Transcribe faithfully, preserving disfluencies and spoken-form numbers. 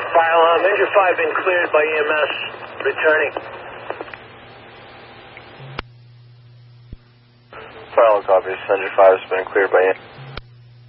File, um, engine five been cleared by E M S. Returning. File copies. Engine five has been cleared by E M S.